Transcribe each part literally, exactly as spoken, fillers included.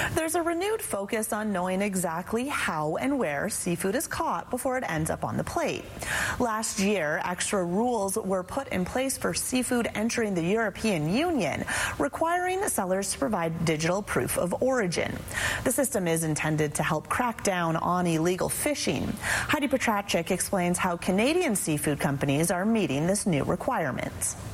There's a renewed focus on knowing exactly how and where seafood is caught before it ends up on the plate. Last year, extra rules were put in place for seafood entering the European Union, requiring sellers to provide digital proof of origin. The system is intended to help crack down on illegal fishing. Heidi Petracek explains how Canadian seafood companies are meeting this new requirement.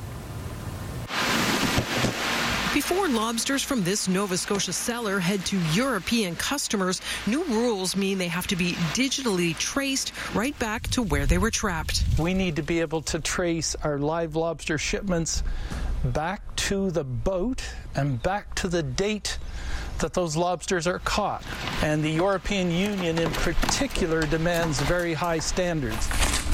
Before lobsters from this Nova Scotia seller head to European customers, new rules mean they have to be digitally traced right back to where they were trapped. We need to be able to trace our live lobster shipments back to the boat and back to the date that those lobsters are caught. And the European Union in particular demands very high standards.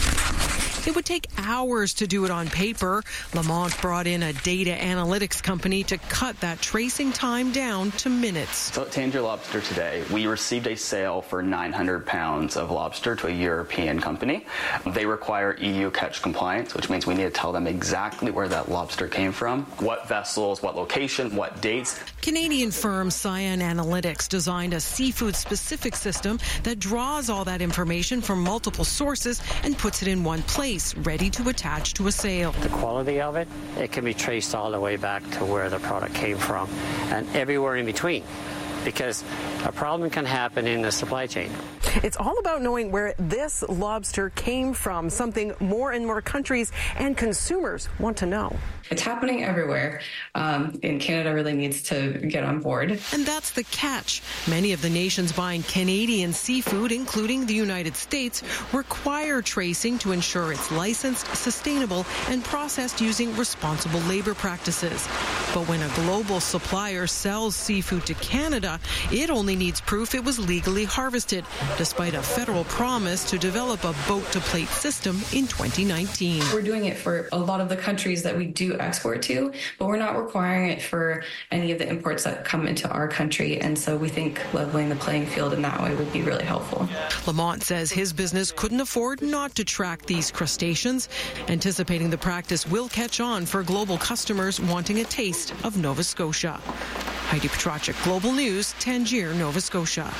It would take hours to do it on paper. Lamont brought in a data analytics company to cut that tracing time down to minutes. So at Tanger Lobster today, we received a sale for nine hundred pounds of lobster to a European company. They require E U catch compliance, which means we need to tell them exactly where that lobster came from, what vessels, what location, what dates. Canadian firm Cyan Analytics designed a seafood-specific system that draws all that information from multiple sources and puts it in one place, ready to attach to a sale. The quality of it, it can be traced all the way back to where the product came from and everywhere in between, because a problem can happen in the supply chain. It's all about knowing where this lobster came from, something more and more countries and consumers want to know. It's happening everywhere, um, and Canada really needs to get on board. And that's the catch. Many of the nations buying Canadian seafood, including the United States, require tracing to ensure it's licensed, sustainable, and processed using responsible labor practices. But when a global supplier sells seafood to Canada, it only needs proof it was legally harvested, despite a federal promise to develop a boat-to-plate system in twenty nineteen. We're doing it for a lot of the countries that we do export to, but we're not requiring it for any of the imports that come into our country. And so we think leveling the playing field in that way would be really helpful. Lamont says his business couldn't afford not to track these crustaceans, anticipating the practice will catch on for global customers wanting a taste of Nova Scotia. Heidi Petracek, Global News, Tangier, Nova Scotia.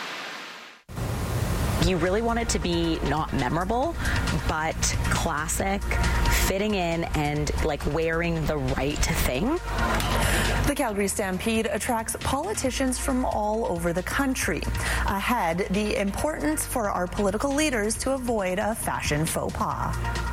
You really want it to be not memorable, but classic, fitting in, and like wearing the right thing. The Calgary Stampede attracts politicians from all over the country. Ahead, the importance for our political leaders to avoid a fashion faux pas.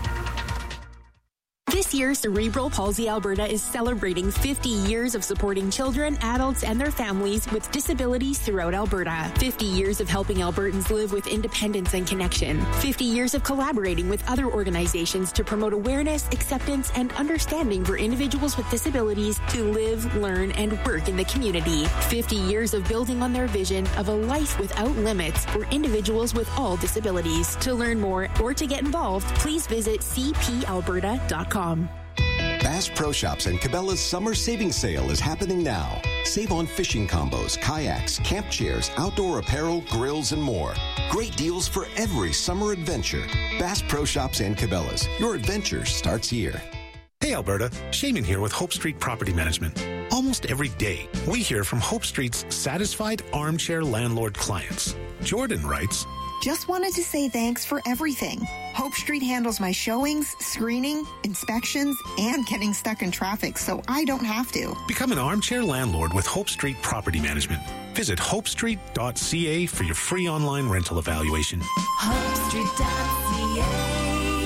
This year, Cerebral Palsy Alberta is celebrating fifty years of supporting children, adults, and their families with disabilities throughout Alberta. fifty years of helping Albertans live with independence and connection. fifty years of collaborating with other organizations to promote awareness, acceptance, and understanding for individuals with disabilities to live, learn, and work in the community. fifty years of building on their vision of a life without limits for individuals with all disabilities. To learn more or to get involved, please visit c p alberta dot com. Bass Pro Shops and Cabela's summer savings sale is happening now. Save on fishing combos, kayaks, camp chairs, outdoor apparel, grills, and more. Great deals for every summer adventure. Bass Pro Shops and Cabela's. Your adventure starts here. Hey Alberta, Shaman here with Hope Street Property Management. Almost every day, we hear from Hope Street's satisfied armchair landlord clients. Jordan writes, "Just wanted to say thanks for everything. Hope Street handles my showings, screening, inspections, and getting stuck in traffic, so I don't have to." Become an armchair landlord with Hope Street Property Management. Visit hope street dot c a for your free online rental evaluation. hope street dot c a.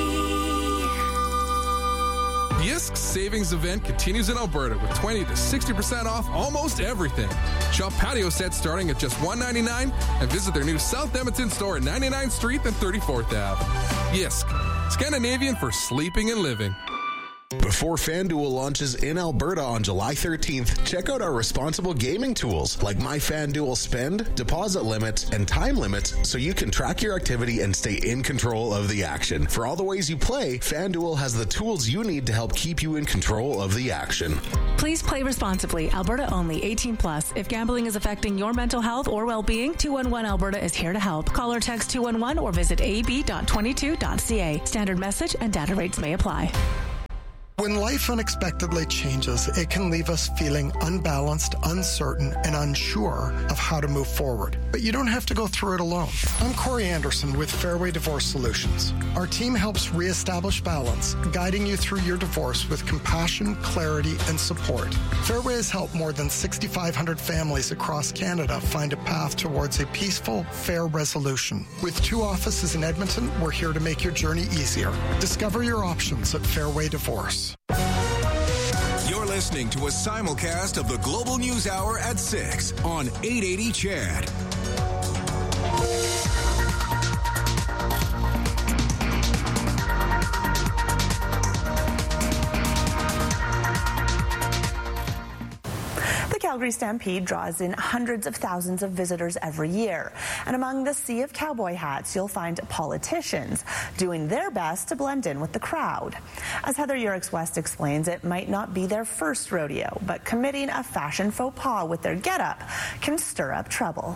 The Y S K Savings Event continues in Alberta with twenty to sixty percent off almost everything. Shop patio sets starting at just one dollar ninety-nine and visit their new South Edmonton store at ninety-ninth Street and thirty-fourth Avenue. Y S K, Scandinavian for sleeping and living. Before FanDuel launches in Alberta on July thirteenth, check out our responsible gaming tools like My FanDuel Spend, deposit limits, and time limits so you can track your activity and stay in control of the action. For all the ways you play, FanDuel has the tools you need to help keep you in control of the action. Please play responsibly. Alberta only. eighteen plus. If gambling is affecting your mental health or well-being, two one one Alberta is here to help. Call or text two one one or visit a b dot twenty-two dot c a. Standard message and data rates may apply. When life unexpectedly changes, it can leave us feeling unbalanced, uncertain, and unsure of how to move forward. But you don't have to go through it alone. I'm Corey Anderson with Fairway Divorce Solutions. Our team helps reestablish balance, guiding you through your divorce with compassion, clarity, and support. Fairway has helped more than six thousand five hundred families across Canada find a path towards a peaceful, fair resolution. With two offices in Edmonton, we're here to make your journey easier. Discover your options at Fairway Divorce. You're listening to a simulcast of the Global News Hour at six on eight eighty C H A D. Calgary Stampede draws in hundreds of thousands of visitors every year. And among the sea of cowboy hats, you'll find politicians doing their best to blend in with the crowd. As Heather Urix-West explains, it might not be their first rodeo, but committing a fashion faux pas with their getup can stir up trouble.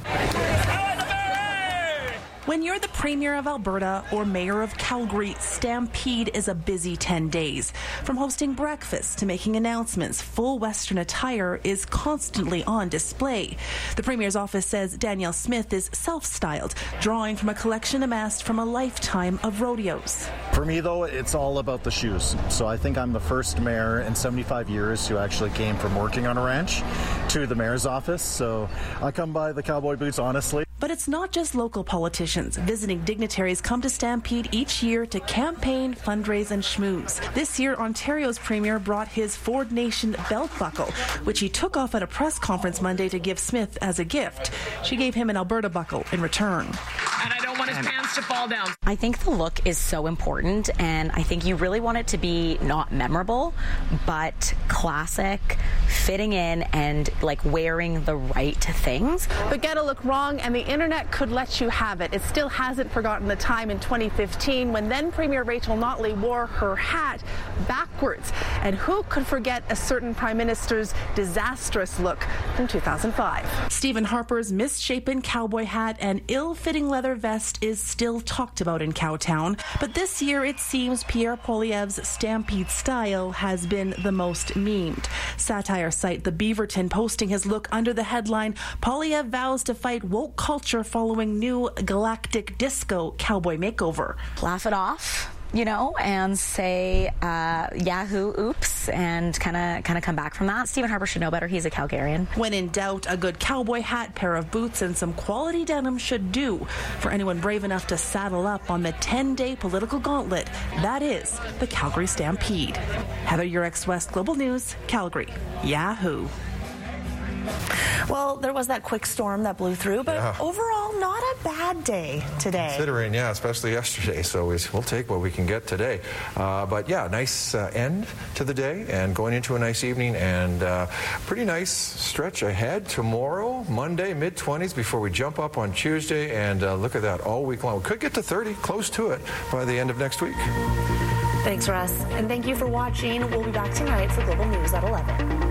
When you're the Premier of Alberta or Mayor of Calgary, Stampede is a busy ten days. From hosting breakfast to making announcements, full Western attire is constantly on display. The Premier's office says Danielle Smith is self-styled, drawing from a collection amassed from a lifetime of rodeos. For me, though, it's all about the shoes. So I think I'm the first mayor in seventy-five years who actually came from working on a ranch to the mayor's office. So I come by the cowboy boots, honestly. But it's not just local politicians. Visiting dignitaries come to Stampede each year to campaign, fundraise, and schmooze. This year, Ontario's Premier brought his Ford Nation belt buckle, which he took off at a press conference Monday to give Smith as a gift. She gave him an Alberta buckle in return. And I don't want his pants to fall down. I think the look is so important, and I think you really want it to be not memorable, but classic, fitting in, and like wearing the right things. But get a look wrong, and the internet could let you have it. It still hasn't forgotten the time in twenty fifteen when then Premier Rachel Notley wore her hat backwards. And who could forget a certain Prime Minister's disastrous look from two thousand five? Stephen Harper's misshapen cowboy hat and ill-fitting leather vest is still talked about in Cowtown. But this year, it seems Pierre Poilievre's Stampede style has been the most memed. Satire site The Beaverton posting his look under the headline, Poilievre vows to fight woke culture following new galactic disco cowboy makeover. Laugh it off, you know, and say, uh, Yahoo, oops, and kind of kind of come back from that. Stephen Harper should know better. He's a Calgarian. When in doubt, a good cowboy hat, pair of boots, and some quality denim should do for anyone brave enough to saddle up on the ten-day political gauntlet that is the Calgary Stampede. Heather Urix-West, Global News, Calgary. Yahoo. Well, there was that quick storm that blew through, but yeah. Overall, not a bad day today. Considering, yeah, especially yesterday, so we, we'll take what we can get today. Uh, but yeah, nice uh, end to the day and going into a nice evening, and uh, pretty nice stretch ahead tomorrow, Monday, mid twenties, before we jump up on Tuesday, and uh, look at that all week long. We could get to thirty, close to it, by the end of next week. Thanks, Russ, and thank you for watching. We'll be back tonight for Global News at eleven.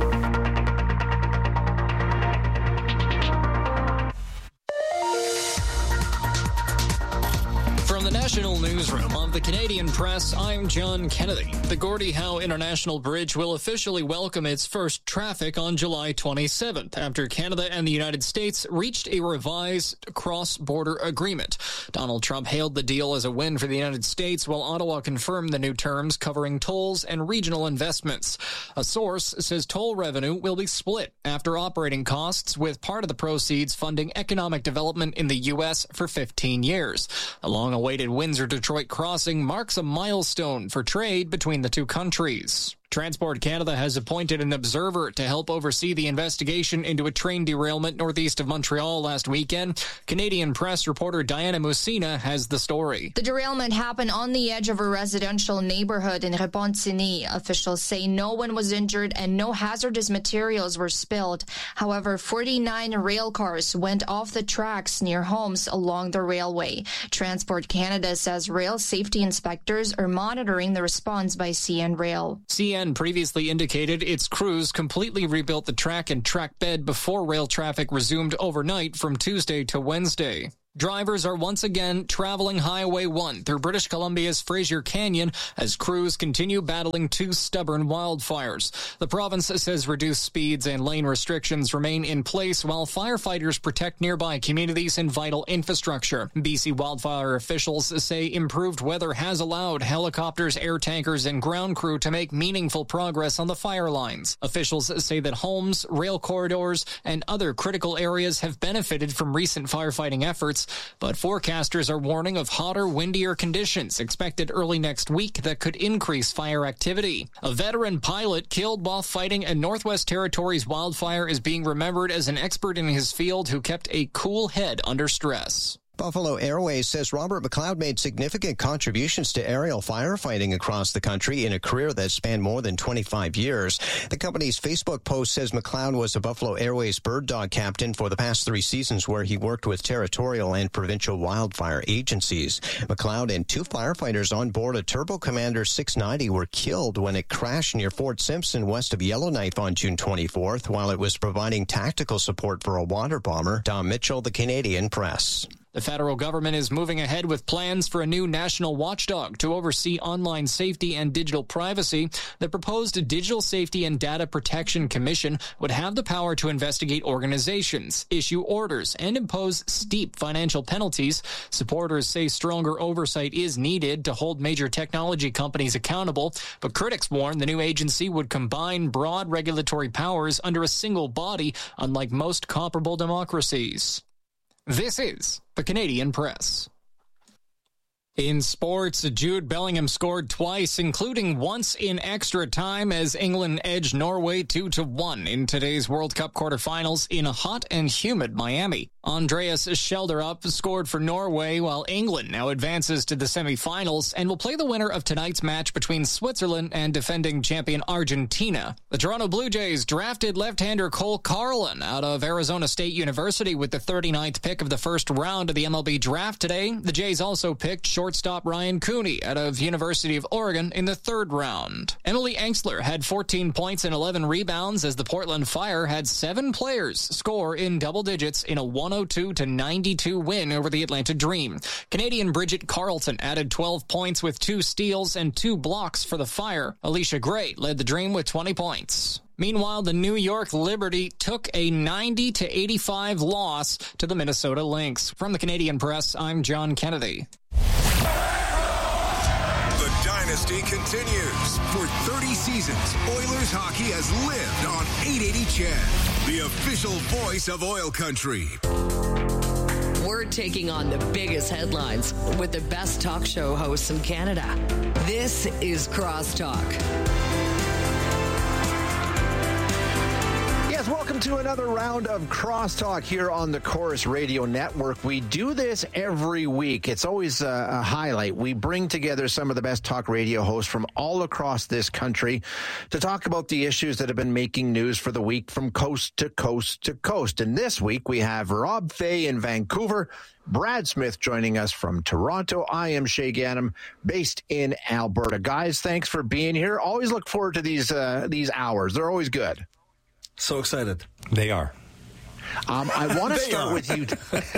From the National Newsroom of the Canadian Press, I'm John Kennedy. The Gordie Howe International Bridge will officially welcome its first traffic on July twenty-seventh after Canada and the United States reached a revised cross-border agreement. Donald Trump hailed the deal as a win for the United States, while Ottawa confirmed the new terms covering tolls and regional investments. A source says toll revenue will be split after operating costs, with part of the proceeds funding economic development in the U S for fifteen years. A long-awaited Windsor-Detroit crossing marks a milestone for trade between the two countries. Transport Canada has appointed an observer to help oversee the investigation into a train derailment northeast of Montreal last weekend. Canadian Press reporter Diana Musina has the story. The derailment happened on the edge of a residential neighborhood in Repentigny. Officials say no one was injured and no hazardous materials were spilled. However, forty-nine rail cars went off the tracks near homes along the railway. Transport Canada says rail safety inspectors are monitoring the response by C N Rail. C N previously indicated its crews completely rebuilt the track and track bed before rail traffic resumed overnight from Tuesday to Wednesday. Drivers are once again traveling Highway one through British Columbia's Fraser Canyon as crews continue battling two stubborn wildfires. The province says reduced speeds and lane restrictions remain in place while firefighters protect nearby communities and vital infrastructure. B C wildfire officials say improved weather has allowed helicopters, air tankers, and ground crew to make meaningful progress on the fire lines. Officials say that homes, rail corridors, and other critical areas have benefited from recent firefighting efforts, but forecasters are warning of hotter, windier conditions expected early next week that could increase fire activity. A veteran pilot killed while fighting a Northwest Territories wildfire is being remembered as an expert in his field who kept a cool head under stress. Buffalo Airways says Robert McLeod made significant contributions to aerial firefighting across the country in a career that spanned more than twenty-five years. The company's Facebook post says McLeod was a Buffalo Airways bird dog captain for the past three seasons where he worked with territorial and provincial wildfire agencies. McLeod and two firefighters on board a Turbo Commander six ninety were killed when it crashed near Fort Simpson west of Yellowknife on June twenty-fourth while it was providing tactical support for a water bomber. Don Mitchell, The Canadian Press. The federal government is moving ahead with plans for a new national watchdog to oversee online safety and digital privacy. The proposed Digital Safety and Data Protection Commission would have the power to investigate organizations, issue orders, and impose steep financial penalties. Supporters say stronger oversight is needed to hold major technology companies accountable, but critics warn the new agency would combine broad regulatory powers under a single body, unlike most comparable democracies. This is The Canadian Press. In sports, Jude Bellingham scored twice, including once in extra time as England edged Norway two to one in today's World Cup quarterfinals in a hot and humid Miami. Andreas Schjelderup scored for Norway, while England now advances to the semifinals and will play the winner of tonight's match between Switzerland and defending champion Argentina. The Toronto Blue Jays drafted left-hander Cole Carlin out of Arizona State University with the thirty-ninth pick of the first round of the M L B draft today. The Jays also picked short Shortstop Ryan Cooney out of University of Oregon in the third round. Emily Engstler had fourteen points and eleven rebounds as the Portland Fire had seven players score in double digits in a one oh two to ninety-two win over the Atlanta Dream. Canadian Bridget Carlton added twelve points with two steals and two blocks for the Fire. Alicia Gray led the Dream with twenty points. Meanwhile, the New York Liberty took a ninety to eighty-five loss to the Minnesota Lynx. From the Canadian Press, I'm John Kennedy. The dynasty continues. For thirty seasons, Oilers hockey has lived on eight eighty C H E D, the official voice of oil country. We're taking on the biggest headlines with the best talk show hosts in Canada. This is Crosstalk. Welcome to another round of Crosstalk here on the Chorus Radio Network. We do this every week. It's always a, a highlight. We bring together some of the best talk radio hosts from all across this country to talk about the issues that have been making news for the week from coast to coast to coast. And this week we have Rob Fay in Vancouver, Brad Smith joining us from Toronto. I am Shay Ganem, based in Alberta. Guys, thanks for being here. Always look forward to these uh, these hours. They're always good. So excited. They are. Um, I want to start are. with you.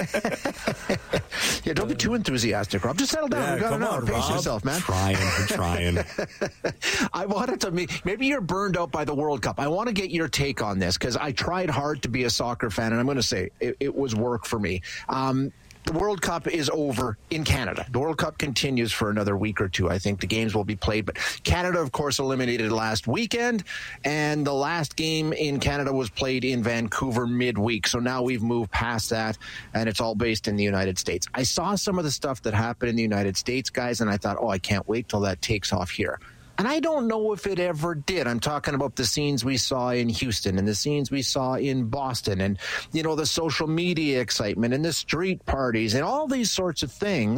Yeah, don't be too enthusiastic, Rob. Just settle down. Yeah, we got an hour. Pace Rob. yourself, man. Trying, I'm trying. I wanted to. Maybe you're burned out by the World Cup. I want to get your take on this because I tried hard to be a soccer fan, and I'm going to say it, it was work for me. Um, The World Cup is over in Canada. The World Cup continues for another week or two. I think the games will be played. But Canada, of course, eliminated last weekend. And the last game in Canada was played in Vancouver midweek. So now we've moved past that, and it's all based in the United States. I saw some of the stuff that happened in the United States, guys, and I thought, oh, I can't wait till that takes off here. And I don't know if it ever did. I'm talking about the scenes we saw in Houston and the scenes we saw in Boston and, you know, the social media excitement and the street parties and all these sorts of things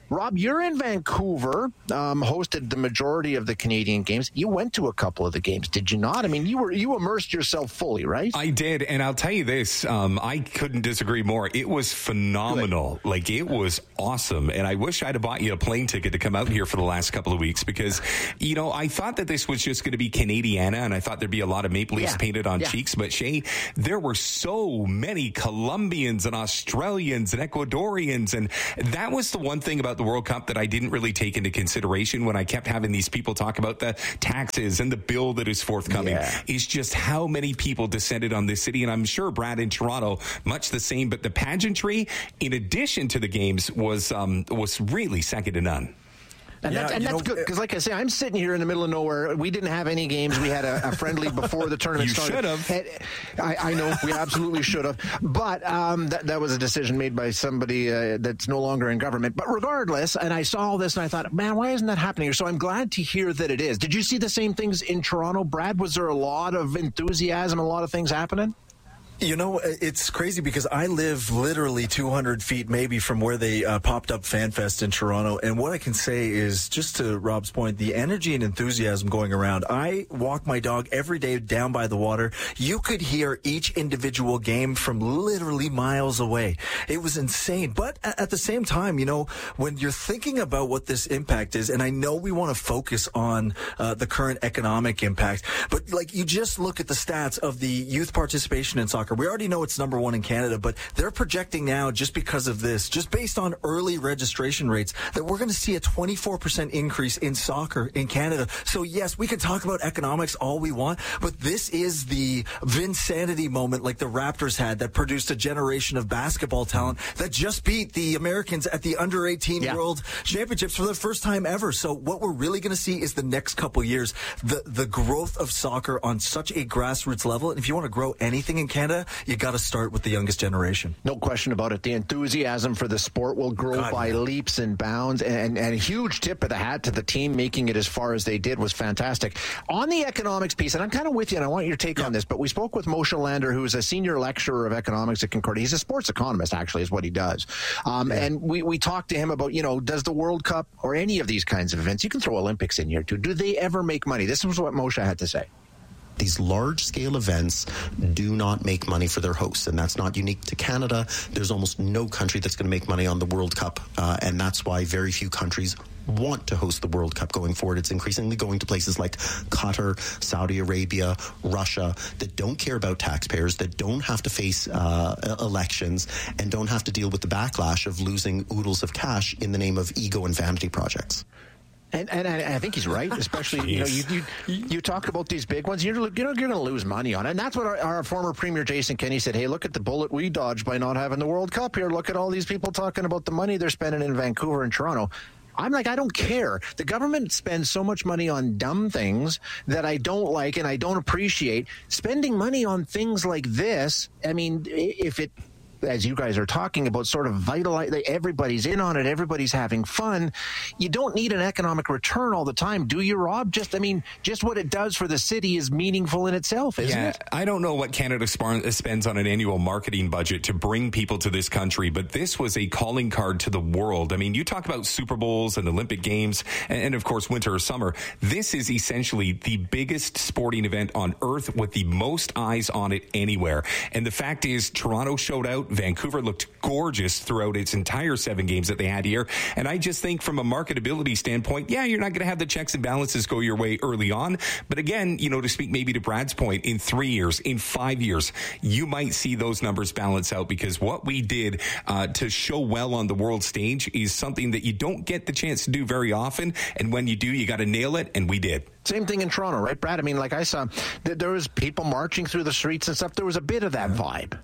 Rob, you're in Vancouver, um, hosted the majority of the Canadian games. You went to a couple of the games, did you not? I mean, you were you immersed yourself fully, right? I did, and I'll tell you this, um, I couldn't disagree more. It was phenomenal. Good. Like, it was awesome, and I wish I'd have bought you a plane ticket to come out here for the last couple of weeks because, you know, I thought that this was just going to be Canadiana, and I thought there'd be a lot of Maple Leafs yeah. painted on yeah. cheeks, but Shay, there were so many Colombians and Australians and Ecuadorians, and that was the one thing about the World Cup that I didn't really take into consideration when I kept having these people talk about the taxes and the bill that is forthcoming. Yeah. Is just how many people descended on this city. And I'm sure Brad in Toronto, much the same. But the pageantry, in addition to the games, was um, was really second to none. And yeah, that's, and that's know, good, because like I say, I'm sitting here in the middle of nowhere. We didn't have any games. We had a, a friendly before the tournament you started. You should have. I, I know, we absolutely should have. But um, that, that was a decision made by somebody uh, that's no longer in government. But regardless, and I saw all this and I thought, man, why isn't that happening here? So I'm glad to hear that it is. Did you see the same things in Toronto, Brad? Was there a lot of enthusiasm, a lot of things happening? You know, it's crazy because I live literally two hundred feet maybe from where they uh, popped up FanFest in Toronto. And what I can say is, just to Rob's point, the energy and enthusiasm going around. I walk my dog every day down by the water. You could hear each individual game from literally miles away. It was insane. But at the same time, you know, when you're thinking about what this impact is, and I know we want to focus on uh, the current economic impact, but like you just look at the stats of the youth participation in soccer. We already know it's number one in Canada, but they're projecting now, just because of this, just based on early registration rates, that we're going to see a twenty-four percent increase in soccer in Canada. So yes, we can talk about economics all we want, but this is the Vinsanity moment like the Raptors had that produced a generation of basketball talent that just beat the Americans at the under eighteen yeah. World Championships for the first time ever. So what we're really going to see is the next couple years, the, the growth of soccer on such a grassroots level. And if you want to grow anything in Canada, you got to start with the youngest generation. No question about it. The enthusiasm for the sport will grow God, by man. leaps and bounds. And, and a huge tip of the hat to the team making it as far as they did was fantastic. On the economics piece, and I'm kind of with you, and I want your take yeah. on this, but we spoke with Moshe Lander, who is a senior lecturer of economics at Concordia. He's a sports economist, actually, is what he does. Um, yeah. And we, we talked to him about, you know, does the World Cup or any of these kinds of events, you can throw Olympics in here too, do they ever make money? This was what Moshe had to say. These large-scale events do not make money for their hosts, and that's not unique to Canada. There's almost no country that's going to make money on the World Cup, uh, and that's why very few countries want to host the World Cup going forward. It's increasingly going to places like Qatar, Saudi Arabia, Russia, that don't care about taxpayers, that don't have to face uh, elections, and don't have to deal with the backlash of losing oodles of cash in the name of ego and vanity projects. And, and I think he's right, especially, you know, you, you you talk about these big ones, you're, you know, you're going to lose money on it. And that's what our, our former Premier Jason Kenney said. Hey, look at the bullet we dodged by not having the World Cup here. Look at all these people talking about the money they're spending in Vancouver and Toronto. I'm like, I don't care. The government spends so much money on dumb things that I don't like and I don't appreciate. Spending money on things like this, I mean, if it... as you guys are talking about, sort of vitalize, everybody's in on it, everybody's having fun. You don't need an economic return all the time, do you, Rob? Just, I mean, just what it does for the city is meaningful in itself, isn't yeah, it? I don't know what Canada spends on an annual marketing budget to bring people to this country, but this was a calling card to the world. I mean, you talk about Super Bowls and Olympic Games, and, and of course, winter or summer. This is essentially the biggest sporting event on earth with the most eyes on it anywhere. And the fact is, Toronto showed out. Vancouver looked gorgeous throughout its entire seven games that they had here. And I just think from a marketability standpoint, yeah, you're not going to have the checks and balances go your way early on. But again, you know, to speak maybe to Brad's point, in three years, in five years, you might see those numbers balance out, because what we did uh, to show well on the world stage is something that you don't get the chance to do very often. And when you do, you got to nail it. And we did. Same thing in Toronto, right, Brad? I mean, like I saw, there was people marching through the streets and stuff. There was a bit of that vibe.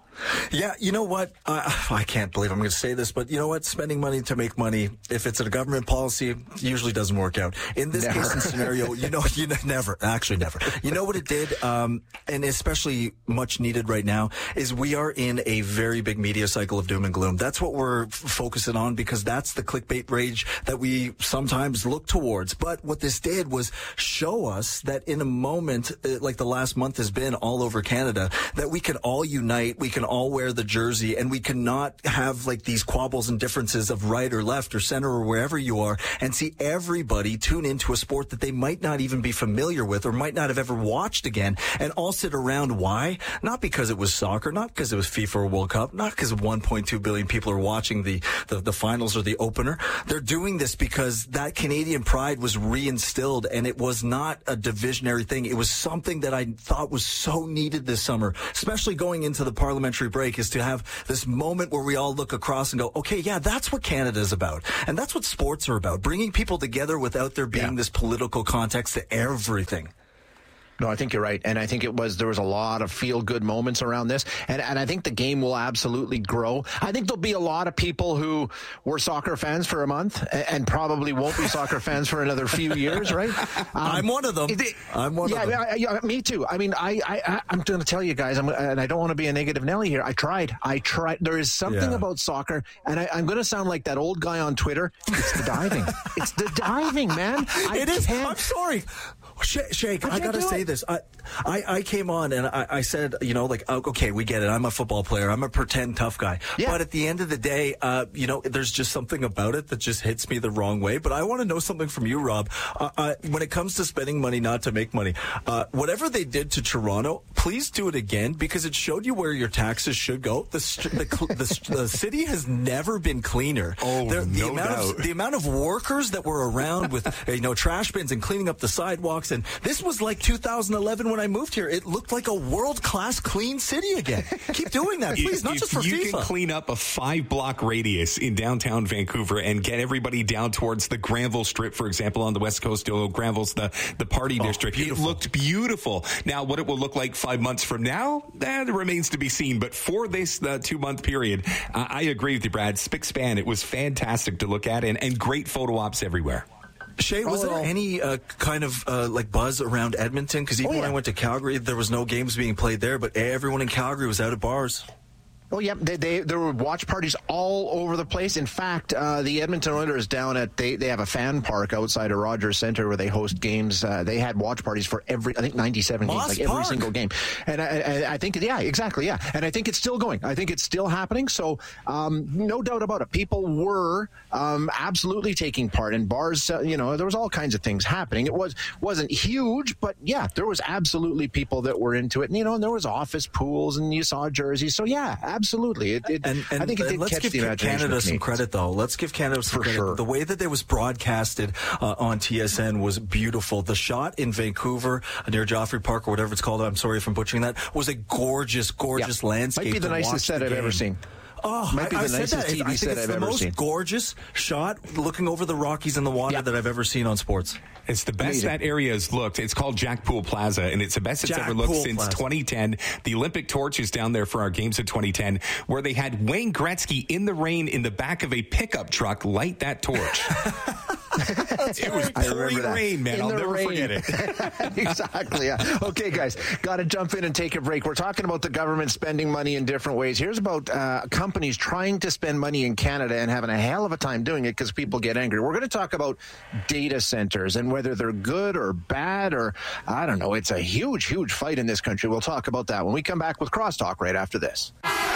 Yeah, you know what? Uh, I can't believe I'm going to say this, but you know what? Spending money to make money, if it's a government policy, usually doesn't work out. In this never. case and scenario, you know, you know, never, actually never. You know what it did, um, and especially much needed right now, is we are in a very big media cycle of doom and gloom. That's what we're f- focusing on, because that's the clickbait rage that we sometimes look towards. But what this did was show us that in a moment, uh, like the last month has been all over Canada, that we can all unite, we can can all wear the jersey and we cannot have like these quabbles and differences of right or left or center or wherever you are and see everybody tune into a sport that they might not even be familiar with or might not have ever watched again and all sit around. Why? Not because it was soccer, not because it was FIFA or World Cup, not because one point two billion people are watching the, the, the finals or the opener. They're doing this because that Canadian pride was reinstilled and it was not a divisionary thing. It was something that I thought was so needed this summer, especially going into the parliamentary break, is to have this moment where we all look across and go, okay, yeah, that's what Canada's about. And that's what sports are about, bringing people together without there being yeah. this political context to everything. No, I think you're right. And I think it was, there was a lot of feel-good moments around this. And, and I think the game will absolutely grow. I think there'll be a lot of people who were soccer fans for a month and, and probably won't be soccer fans for another few years, right? Um, I'm one of them. It, I'm one yeah, of them. I, yeah, me too. I mean, I, I, I'm going to tell you guys, I'm, and I don't want to be a negative Nelly here. I tried. I tried. There is something Yeah. about soccer, and I, I'm going to sound like that old guy on Twitter. It's the diving. It's the diving, man. I It is. can't- I'm sorry. Sh- Shake, I I, can't gotta do say it. this. I, I, I came on and I, I said, you know, like, okay, we get it. I'm a football player. I'm a pretend tough guy. Yeah. But at the end of the day, uh, you know, there's just something about it that just hits me the wrong way. But I want to know something from you, Rob. Uh, uh, when it comes to spending money not to make money, uh, whatever they did to Toronto, please do it again because it showed you where your taxes should go. The st- the, cl- the, st- the city has never been cleaner. Oh, There- the no amount doubt. Of, the amount of workers that were around with, you know, trash bins and cleaning up the sidewalks. And this was like two thousand eleven when I moved here. It looked like a world-class clean city again. Keep doing that, please, If- not if just for you FIFA. can clean up a five-block radius in downtown Vancouver and get everybody down towards the Granville Strip, for example, on the west coast. Oh, Granville's the, the party Oh, district. beautiful. It looked beautiful. Now, what it will look like five months from now, that remains to be seen. But for this uh, two-month period, uh, I agree with you, Brad. Spick span. It was fantastic to look at and, and great photo ops everywhere. Shay, was Oh, there no. any uh, kind of uh, like buzz around Edmonton? Because even Oh, when yeah. I went to Calgary, there was no games being played there, but everyone in Calgary was out at bars. Oh, yeah. They, they, there were watch parties all over the place. In fact, uh, the Edmonton Oilers down at, they, they have a fan park outside of Rogers Centre where they host games. Uh, they had watch parties for every, I think, ninety-seven Moss games, like every Park. single game. And I, I, I think, yeah, exactly, yeah. And I think it's still going. I think it's still happening. So, um, no doubt about it. People were um, absolutely taking part in bars. Uh, you know, there was all kinds of things happening. It was, wasn't huge, but yeah, there was absolutely people that were into it. And, you know, and there was office pools and you saw jerseys. So, yeah, absolutely. It, it, And, and I think it and did let's catch give the imagination Canada of some Canadians. credit, though. Let's give Canada some For credit. sure. The way that it was broadcasted uh, on T S N was beautiful. The shot in Vancouver near Joffrey Park or whatever it's called, I'm sorry if I'm butchering that, was a gorgeous, gorgeous Yeah. landscape. Might be the to nicest watch set the I've ever game. seen. Oh, Might be I, the I said nicest that. T V I think set it's I've the ever most seen. gorgeous shot looking over the Rockies and the water Yeah. that I've ever seen on sports. It's the best Amazing. that area has looked. It's called Jack Pool Plaza, and it's the best it's Jack ever looked Pool since Plaza. twenty ten. The Olympic torch is down there for our games of twenty ten, where they had Wayne Gretzky in the rain in the back of a pickup truck light that torch. It was I pouring remember that. rain, man. In I'll the never rain. forget it. Exactly. Yeah. Okay, guys, got to jump in and take a break. We're talking about the government spending money in different ways. Here's about uh, companies trying to spend money in Canada and having a hell of a time doing it because people get angry. We're going to talk about data centers and whether they're good or bad or, I don't know. It's a huge, huge fight in this country. We'll talk about that when we come back with Crosstalk right after this.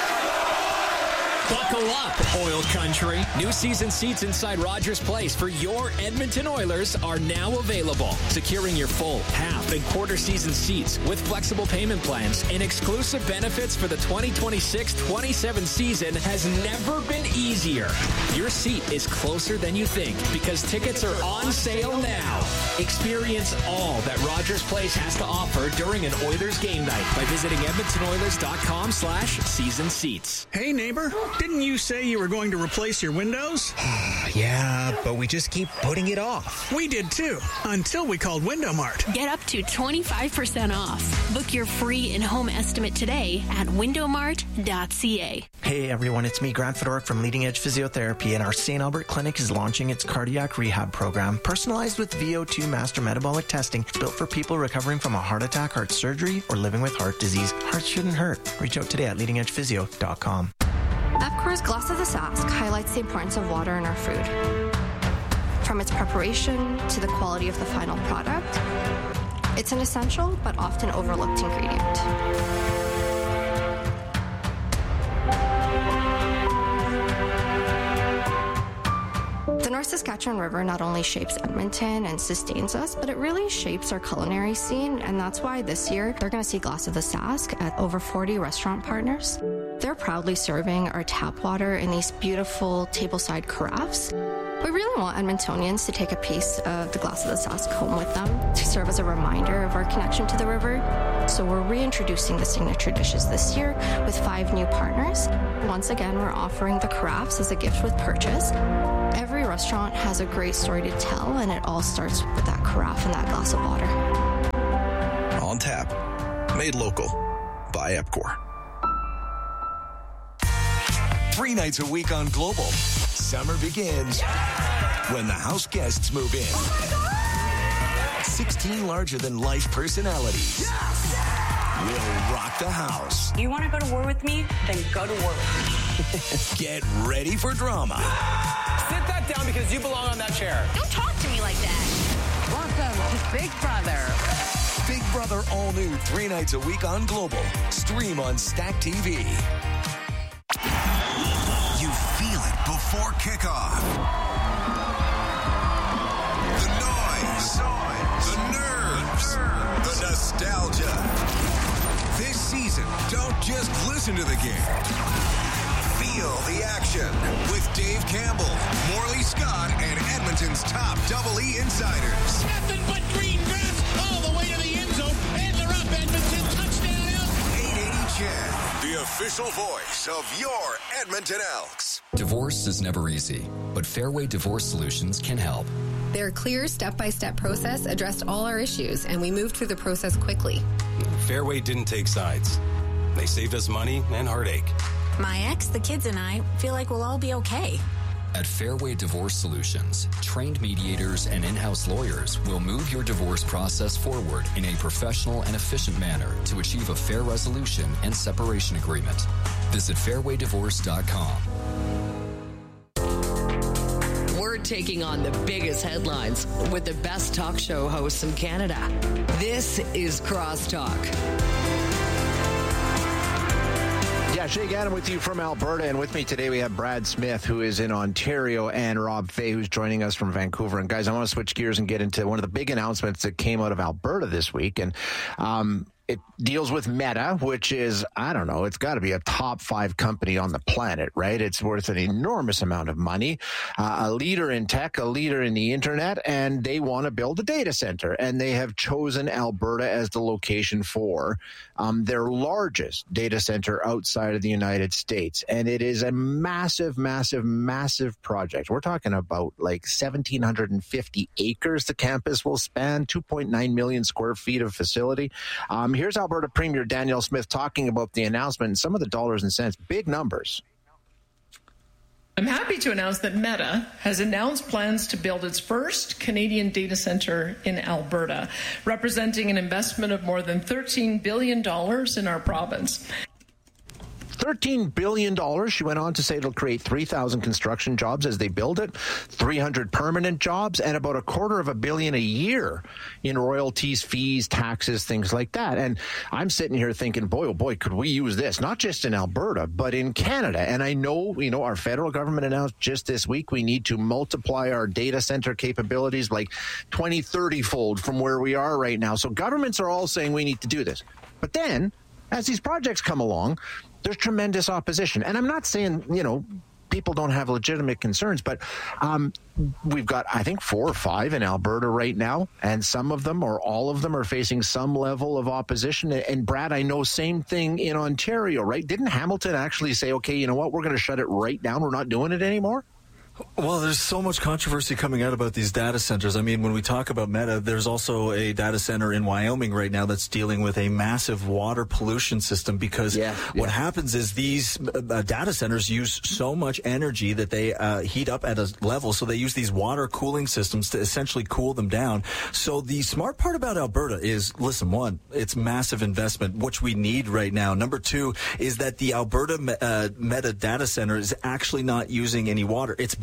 Buckle up, Oil Country. New season seats inside Rogers Place for your Edmonton Oilers are now available. Securing your full, half, and quarter season seats with flexible payment plans and exclusive benefits for the twenty twenty-six twenty-seven season has never been easier. Your seat is closer than you think because tickets are on sale now. Experience all that Rogers Place has to offer during an Oilers game night by visiting edmonton oilers dot com slash season seats. Hey, neighbor, didn't you say you were going to replace your windows? Yeah, but we just keep putting it off. We did too, until we called Window Mart. Get up to twenty-five percent off. Book your free in-home estimate today at window mart dot c a. Hey everyone, it's me, Grant Fedoruk from Leading Edge Physiotherapy, and our Saint Albert Clinic is launching its cardiac rehab program, personalized with V O two master metabolic testing, built for people recovering from a heart attack, heart surgery, or living with heart disease. Hearts shouldn't hurt. Reach out today at leading edge physio dot com. Epcor's Glass of the Sask highlights the importance of water in our food. From its preparation to the quality of the final product, it's an essential but often overlooked ingredient. North Saskatchewan River not only shapes Edmonton and sustains us, but it really shapes our culinary scene, and that's why this year they're going to see Glass of the Sask at over forty restaurant partners. They're proudly serving our tap water in these beautiful tableside carafes. We really want Edmontonians to take a piece of the Glass of the Sask home with them to serve as a reminder of our connection to the river. So we're reintroducing the signature dishes this year with five new partners. Once again, we're offering the carafes as a gift with purchase. Every restaurant has a great story to tell, and it all starts with that carafe and that glass of water. On tap, made local by Epcor. Three nights a week on Global. Summer begins when the house guests move in. sixteen larger-than-life personalities will rock the house. You want to go to war with me? Then go to war with me. Get ready for drama. Sit that down because you belong on that chair. Don't talk to me like that. Welcome to Big Brother. Big Brother all new three nights a week on Global. Stream on Stack T V. You feel it before kickoff. The noise, the nerves, the nostalgia. This season, don't just listen to the game. Feel the action with Dave Campbell, Morley Scott, and Edmonton's top Double E insiders. Nothing but green grass all the way to the end zone, and they're up, Edmonton. Touchdown. eight eighty C H E D, the official voice of your Edmonton Elks. Divorce is never easy, but Fairway Divorce Solutions can help. Their clear step-by-step process addressed all our issues, and we moved through the process quickly. Fairway didn't take sides. They saved us money and heartache. My ex, the kids, and I feel like we'll all be okay. At Fairway Divorce Solutions, trained mediators and in-house lawyers will move your divorce process forward in a professional and efficient manner to achieve a fair resolution and separation agreement. Visit fairway divorce dot com. We're taking on the biggest headlines with the best talk show hosts in Canada. This is Crosstalk. Yeah, Shay Gannon with you from Alberta, and with me today we have Brad Smith, who is in Ontario, and Rob Fay, who's joining us from Vancouver. And guys, I want to switch gears and get into one of the big announcements that came out of Alberta this week, and um, it deals with Meta, which is, I don't know, it's got to be a top five company on the planet, right? It's worth an enormous amount of money, uh, a leader in tech, a leader in the internet, and they want to build a data center, and they have chosen Alberta as the location for um, their largest data center outside of the United States. And it is a massive, massive, massive project. We're talking about like one thousand seven hundred fifty acres the campus will span, two point nine million square feet of facility. Um, here's Alberta Premier Danielle Smith talking about the announcement and some of the dollars and cents, big numbers. I'm happy to announce that Meta has announced plans to build its first Canadian data center in Alberta, representing an investment of more than thirteen billion dollars in our province. thirteen billion dollars. She went on to say it'll create three thousand construction jobs as they build it, three hundred permanent jobs, and about a quarter of a billion a year in royalties, fees, taxes, things like that. And I'm sitting here thinking, boy, oh boy, could we use this, not just in Alberta, but in Canada. And I know, you know, our federal government announced just this week we need to multiply our data center capabilities like twenty, thirty fold from where we are right now. So governments are all saying we need to do this. But then, as these projects come along, there's tremendous opposition. And I'm not saying, you know, people don't have legitimate concerns, but um, we've got, I think, four or five in Alberta right now, and some of them or all of them are facing some level of opposition. And Brad, I know same thing in Ontario, right? Didn't Hamilton actually say, okay, you know what, we're going to shut it right down, we're not doing it anymore? Well, there's so much controversy coming out about these data centers. I mean, when we talk about Meta, there's also a data center in Wyoming right now that's dealing with a massive water pollution system because yeah, what yeah. happens is these uh, data centers use so much energy that they uh, heat up at a level, so they use these water cooling systems to essentially cool them down. So the smart part about Alberta is, listen, one, it's massive investment, which we need right now. Number two is that the Alberta uh, Meta data center is actually not using any water. It's built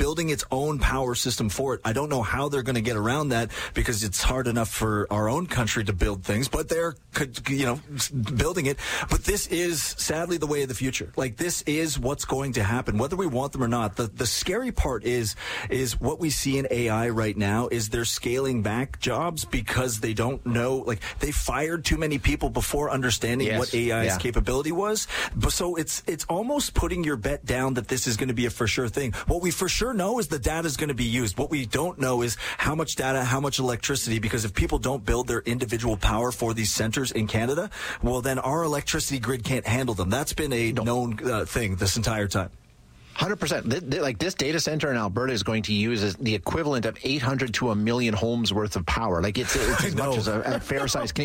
building its own power system for it. I don't know how they're going to get around that because it's hard enough for our own country to build things, but they're, you know, building it. But this is sadly the way of the future. Like, this is what's going to happen, whether we want them or not. The the scary part is is what we see in A I right now is they're scaling back jobs because they don't know, like, they fired too many people before understanding yes. what A I's yeah. capability was. But so it's it's almost putting your bet down that this is going to be a for sure thing. What we for sure know is the data is going to be used. What we don't know is how much data, how much electricity, because if people don't build their individual power for these centers in Canada, well, then our electricity grid can't handle them. That's been a known uh, thing this entire time. one hundred percent. Like, this data center in Alberta is going to use the equivalent of eight hundred to a million homes worth of power. Like, it's, it's as much as a, a fair-sized